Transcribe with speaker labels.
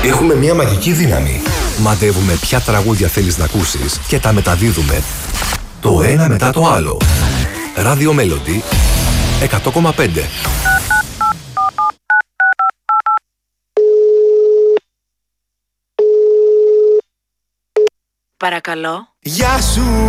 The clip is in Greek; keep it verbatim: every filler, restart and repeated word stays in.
Speaker 1: Έχουμε μια μαγική δύναμη.
Speaker 2: Μαντεύουμε ποια τραγούδια θέλεις να ακούσεις και τα μεταδίδουμε το ένα μετά το άλλο. Radio Melody εκατό κόμμα πέντε.
Speaker 3: Παρακαλώ.
Speaker 4: Γεια σου.